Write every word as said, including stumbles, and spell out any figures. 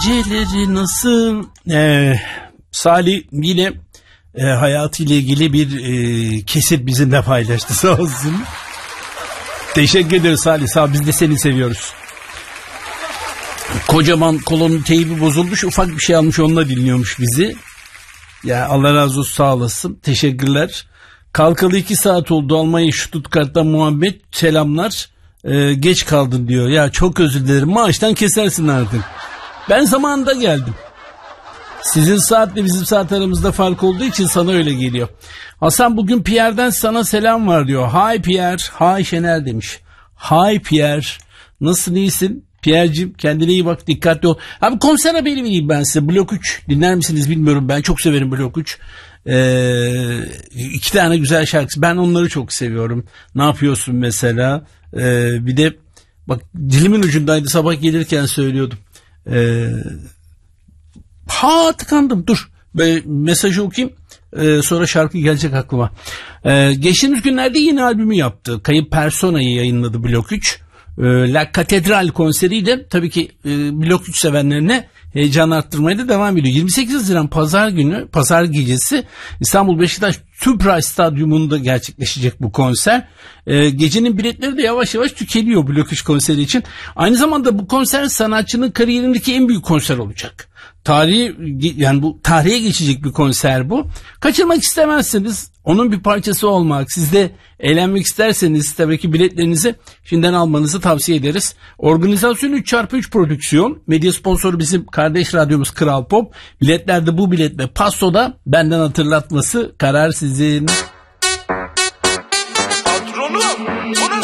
Geceleri nasıl? Ee, Salih yine e, hayatıyla ilgili bir e, kesit bizimle paylaştı, sağ olsun. Teşekkür ederiz Salih, sağ ol, biz de seni seviyoruz. Kocaman kolonun teybi bozulmuş, ufak bir şey almış, onunla dinliyormuş bizi. Ya Allah razı olsun, sağ olasın, teşekkürler. Kalkalı iki saat oldu, Almanya Stuttgart'tan Muhammed, selamlar. Ee, geç kaldın diyor. Ya çok özür dilerim, maaştan kesersin artık. Ben zamanında geldim. Sizin saatle bizim saat aramızda fark olduğu için sana öyle geliyor. Hasan, bugün Pierre'den sana selam var diyor. Hi Pierre, hi Şener demiş. Hi Pierre, nasılsın, iyisin? Pierre'cim kendine iyi bak, dikkatli ol. Abi konser haberi vereyim ben size. Blok üç dinler misiniz bilmiyorum, ben çok severim Blok üç. Ee, iki tane güzel şarkısı, ben onları çok seviyorum. Ne yapıyorsun mesela? Ee, bir de bak, dilimin ucundaydı, sabah gelirken söylüyordum. Ee, ha tıkandım, dur böyle mesajı okuyayım, ee, sonra şarkı gelecek aklıma. Ee, geçtiğimiz günlerde yeni albümü yaptı, Kayıp Persona'yı yayınladı Blok üç. ee, La Katedral konseriyle tabii ki e, Blok üç sevenlerine heyecan arttırmaya da devam ediyor. yirmi sekiz Haziran Pazar günü, Pazar gecesi İstanbul Beşiktaş Tüpraş Stadyumunda gerçekleşecek bu konser. Ee, gecenin biletleri de yavaş yavaş tükeniyor Blok üç konseri için. Aynı zamanda bu konser sanatçının kariyerindeki en büyük konser olacak. Tarihi, yani bu tarihe geçecek bir konser bu. Kaçırmak istemezseniz, onun bir parçası olmak, siz de eğlenmek isterseniz tabii ki biletlerinizi şimdiden almanızı tavsiye ederiz. Organizasyon üç çarpı üç prodüksiyon. Medya sponsoru bizim kardeş radyomuz Kral Pop. Biletlerde bu bilet ve Passo'da benden hatırlatması, karar sizin. Patronum.